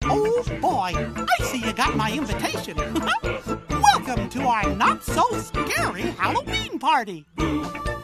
Oh, boy, I see you got my invitation. Welcome to our not-so-scary Halloween party.